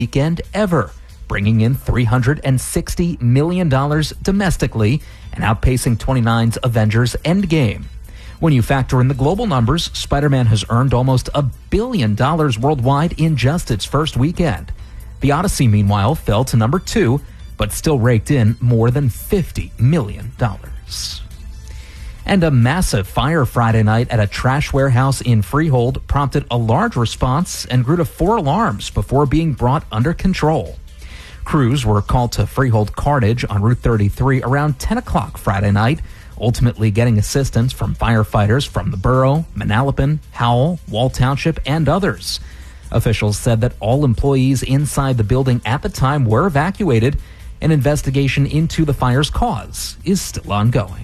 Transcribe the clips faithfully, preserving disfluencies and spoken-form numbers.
weekend ever, bringing in three hundred sixty million dollars domestically and outpacing twenty-nine's Avengers Endgame. When you factor in the global numbers, Spider-Man has earned almost a billion dollars worldwide in just its first weekend. The Odyssey, meanwhile, fell to number two, but still raked in more than fifty million dollars. And a massive fire Friday night at a trash warehouse in Freehold prompted a large response and grew to four alarms before being brought under control. Crews were called to Freehold Cartage on Route thirty-three around ten o'clock Friday night, ultimately getting assistance from firefighters from the borough, Manalapan, Howell, Wall Township, and others. Officials said that all employees inside the building at the time were evacuated. An investigation into the fire's cause is still ongoing.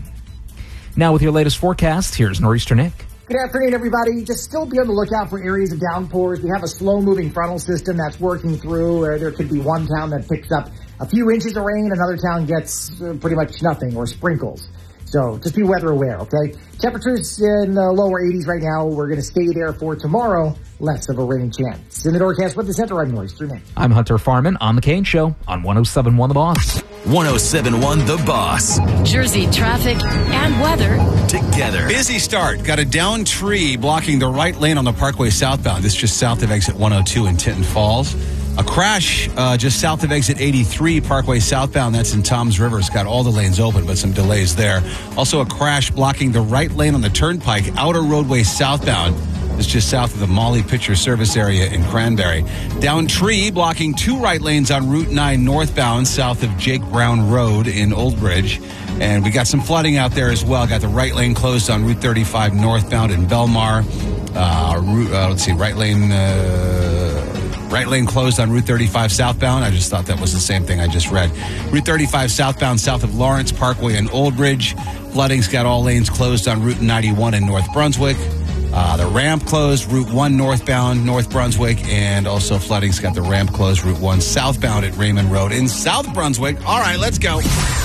Now with your latest forecast, here's Nor'easter Nick. Good afternoon, everybody. Just still be on the lookout for areas of downpours. We have a slow-moving frontal system that's working through, where there could be one town that picks up a few inches of rain, another town gets uh, pretty much nothing or sprinkles. So just be weather aware, okay? Temperatures in the lower eighties right now. We're going to stay there for tomorrow. Less of a rain chance. In the Norcast with the Center, I'm Nor'easter Nick. I'm Hunter Farman on The Kane Show on one oh seven point one The Boss. one oh seven point one The Boss. Jersey traffic and weather together. Busy start. Got a down tree blocking the right lane on the Parkway southbound. This is just south of exit one oh two in Tinton Falls. A crash uh, just south of exit eighty-three, Parkway southbound. That's in Toms River. It's got all the lanes open, but some delays there. Also a crash blocking the right lane on the Turnpike, outer roadway southbound. It's just south of the Molly Pitcher service area in Cranberry. Down tree blocking two right lanes on Route nine northbound, south of Jake Brown Road in Old Bridge. And we got some flooding out there as well. Got the right lane closed on Route thirty-five northbound in Belmar. Uh, route, uh, let's see, right lane... Uh, Right lane closed on Route thirty-five southbound. I just thought that was the same thing I just read. Route thirty-five southbound south of Lawrence Parkway in Old Bridge. Flooding's got all lanes closed on Route ninety-one in North Brunswick. Uh, the ramp closed, Route one northbound, North Brunswick. And also flooding's got the ramp closed, Route one southbound at Raymond Road in South Brunswick. All right, let's go.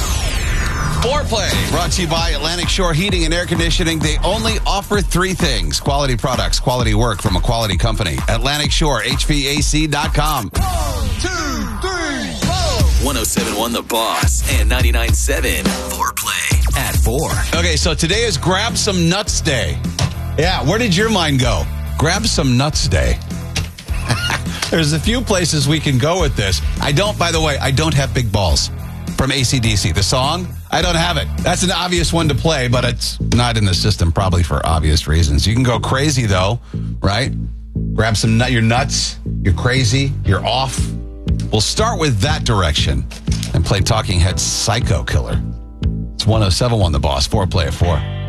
Foreplay, brought to you by Atlantic Shore Heating and Air Conditioning. They only offer three things: quality products, quality work from a quality company. Atlantic Shore H V A C dot com. One, two, three, four. one oh seven point one The Boss and ninety-nine point seven Foreplay at four. Okay, so today is Grab Some Nuts Day. Yeah, where did your mind go? Grab Some Nuts Day. There's a few places we can go with this. I don't, by the way, I don't have big balls. From A C D C. The song, I don't have it. That's an obvious one to play, but it's not in the system, probably for obvious reasons. You can go crazy, though, right? Grab some nut. You're nuts. You're crazy. You're off. We'll start with that direction and play Talking Heads' Psycho Killer. It's one oh seven point one The Boss. Foreplay at four.